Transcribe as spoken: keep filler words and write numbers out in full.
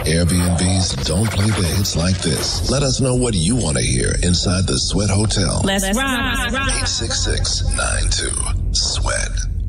Airbnbs don't play the hits like this. Let us know what you want to hear inside the Sweat Hotel. Let's ride. eight six six, nine two, SWEAT.